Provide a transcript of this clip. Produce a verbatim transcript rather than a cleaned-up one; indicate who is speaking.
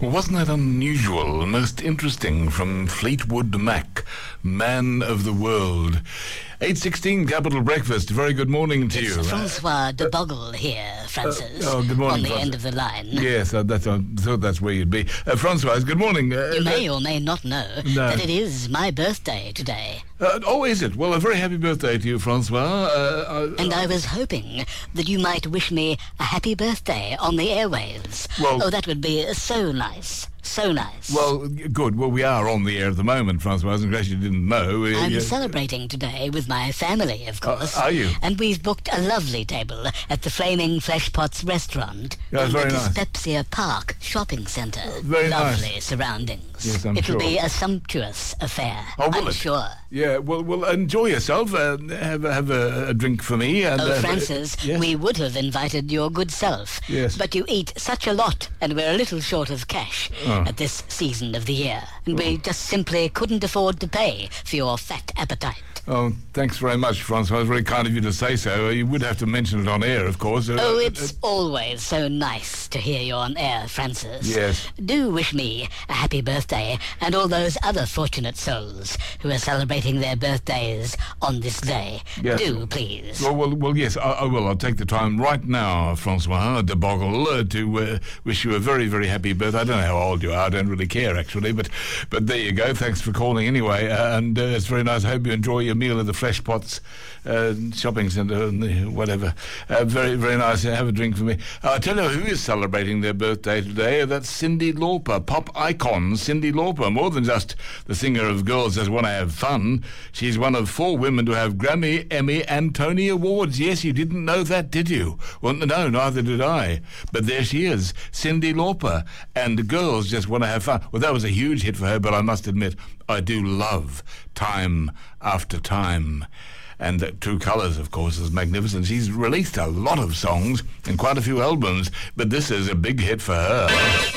Speaker 1: Well, wasn't that unusual? Most interesting from Fleetwood Mac, Man of the World. eight sixteen Capital Breakfast. Very good morning to
Speaker 2: it's
Speaker 1: you.
Speaker 2: Francois de Bogle here, Francis.
Speaker 1: Uh, oh, good morning,
Speaker 2: on the
Speaker 1: Francis.
Speaker 2: end of the line.
Speaker 1: Yes, uh, that's, I thought that's where you'd be. Uh, Francois, good morning. Uh,
Speaker 2: You may or may not know
Speaker 1: No.
Speaker 2: that it is my birthday today.
Speaker 1: Uh, oh, is it? Well, a very happy birthday to you, Francois. Uh, uh,
Speaker 2: And I was hoping that you might wish me a happy birthday on the airwaves.
Speaker 1: Well-
Speaker 2: oh, that would be so nice. So nice.
Speaker 1: Well, g- good. Well, we are on the air at the moment, Francois, in case you didn't know. Uh,
Speaker 2: I'm
Speaker 1: yeah.
Speaker 2: celebrating today with my family, of course.
Speaker 1: are you?
Speaker 2: And we've booked a lovely table at the Flaming Flesh Pots restaurant
Speaker 1: Yeah,
Speaker 2: in
Speaker 1: very
Speaker 2: the
Speaker 1: nice.
Speaker 2: Dyspepsia Park shopping centre.
Speaker 1: very
Speaker 2: lovely
Speaker 1: nice.
Speaker 2: surroundings.
Speaker 1: Yes, I'm
Speaker 2: It'll
Speaker 1: sure.
Speaker 2: be a sumptuous affair.
Speaker 1: Oh, will
Speaker 2: I'm
Speaker 1: it?
Speaker 2: sure.
Speaker 1: Yeah, well, well, enjoy yourself. Uh, have a- have a, a drink for me. And,
Speaker 2: Oh,
Speaker 1: uh,
Speaker 2: Francis,
Speaker 1: yes?
Speaker 2: we would have invited your good self.
Speaker 1: Yes.
Speaker 2: But you eat such a lot, and we're a little short of cash
Speaker 1: Oh.
Speaker 2: at this season of the year. And we just simply couldn't afford to pay for your fat appetite.
Speaker 1: Oh, thanks very much, Francois. It's very kind of you to say so. Uh, You would have to mention it on air, of course. Uh,
Speaker 2: Oh,
Speaker 1: uh,
Speaker 2: it's always so nice to hear you on air, Francis.
Speaker 1: Yes.
Speaker 2: Do wish me a happy birthday, and all those other fortunate souls who are celebrating their birthdays on this day.
Speaker 1: Yes.
Speaker 2: Do, please.
Speaker 1: Well, well, well, yes, I, I will. I'll take the time right now, Francois de Bogle, uh, to uh, wish you a very, very happy birthday. I don't know how old you are. I don't really care, actually, but but there you go. Thanks for calling anyway, uh, and uh, it's very nice. I hope you enjoy your meal at the Flesh Pots uh, shopping centre, and the- whatever. Uh, very, very nice. Have a drink for me. Uh, I tell you who is celebrating their birthday today. That's Cyndi Lauper, pop icon Cyndi Lauper. More than just the singer of Girls Just Want to Have Fun, she's one of four women to have Grammy, Emmy, and Tony Awards. Yes, you didn't know that, did you? Well, no, neither did I. But there she is, Cyndi Lauper, and Girls Just Want to Have Fun. Well, that was a huge hit for her, but I must admit, I do love Time After Time. And uh, True Colours, of course, is magnificent. She's released a lot of songs and quite a few albums, but this is a big hit for her.